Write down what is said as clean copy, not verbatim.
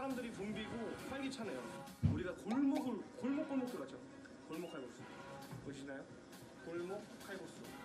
사람들이 붐비고 활기차네요. 우리가 골목골목 들어갔죠. 골목 칼국수 보시나요? 골목 칼국수.